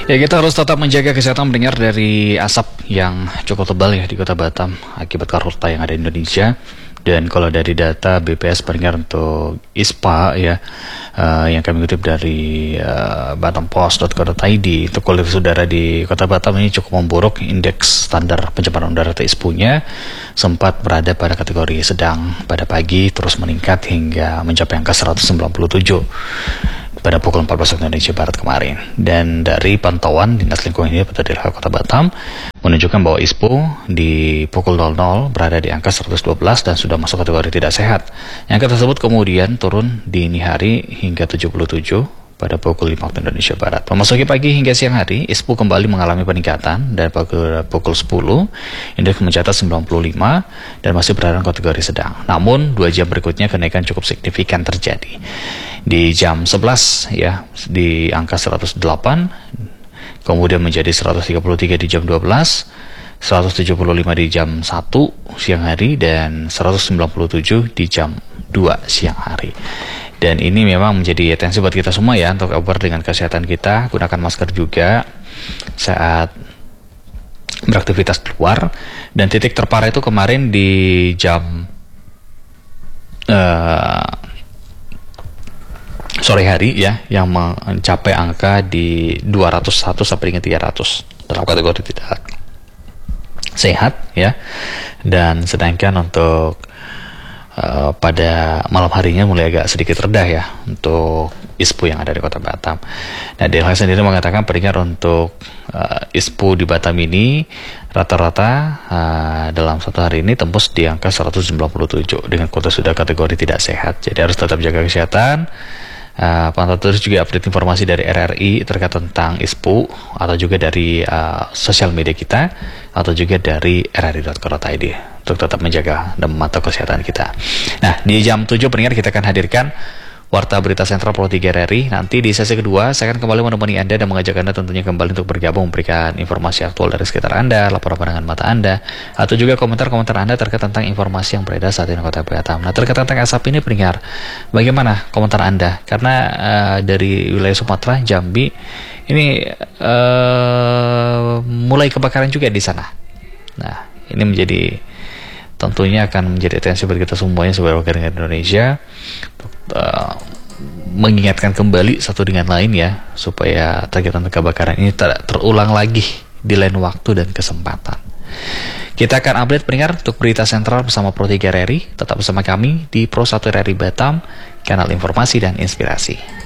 Ya, kita harus tetap menjaga kesehatan mendengar dari asap yang cukup tebal ya di Kota Batam akibat karhutla yang ada di Indonesia. Dan kalau dari data BPS pendengar untuk ISPA ya, yang kami kutip dari batampost.co.id, itu kualitas udara di Kota Batam ini cukup memburuk. Indeks standar pencemaran udara atau ISPU-nya sempat berada pada kategori sedang pada pagi, terus meningkat hingga mencapai angka 197 pada pukul 14 waktu Indonesia Barat kemarin. Dan dari pantauan Dinas Lingkungan Hidup atau DLH Kota Batam menunjukkan bahwa ISPU di pukul 00 berada di angka 112 dan sudah masuk kategori tidak sehat. Angka tersebut kemudian turun di dini hari hingga 77 pada pukul 5 waktu Indonesia Barat. Memasuki pagi hingga siang hari, ISPU kembali mengalami peningkatan dan pada pukul 10 indeks mencatat 95 dan masih berada dalam kategori sedang. Namun 2 jam berikutnya kenaikan cukup signifikan terjadi. Di jam 11 ya di angka 108, kemudian menjadi 133 di jam 12, 175 di jam 1 siang hari, dan 197 di jam 2 siang hari. Dan ini memang menjadi atensi buat kita semua ya, untuk aware dengan kesehatan kita. Gunakan masker juga saat beraktivitas keluar. Dan titik terparah itu kemarin di jam sore hari ya, yang mencapai angka di 201 sampai dengan 300 dalam kategori tidak sehat ya. Dan sedangkan untuk pada malam harinya mulai agak sedikit redah ya untuk ISPU yang ada di Kota Batam. Nah, DLH sendiri mengatakan pendengar untuk ISPU di Batam ini rata-rata dalam satu hari ini tembus di angka 197 dengan kuota sudah kategori tidak sehat. Jadi harus tetap jaga kesehatan. Pantau terus juga update informasi dari RRI terkait tentang ISPU, atau juga dari sosial media kita, atau juga dari rri.co.id untuk tetap menjaga dan memantau kesehatan kita. Nah, di jam 7 pendengar kita akan hadirkan Warta Berita Sentral Pro 3 RRI. Nanti di sesi kedua saya akan kembali menemani Anda dan mengajak Anda tentunya kembali untuk bergabung memberikan informasi aktual dari sekitar Anda, laporan pandangan mata Anda, atau juga komentar-komentar Anda terkait tentang informasi yang beredar saat ini di Kota Batam. Nah, terkait tentang asap ini pendengar, bagaimana komentar Anda? Karena dari wilayah Sumatera, Jambi ini mulai kebakaran juga di sana. Nah, ini menjadi tentunya akan menjadi atensi bagi kita semuanya sebagai warga negara Indonesia untuk mengingatkan kembali satu dengan lain ya, supaya kegiatan kebakaran ini tidak terulang lagi di lain waktu dan kesempatan. Kita akan update pendengar untuk berita sentral bersama Pro 3 RRI. Tetap bersama kami di Pro 1 RRI Batam, kanal informasi dan inspirasi.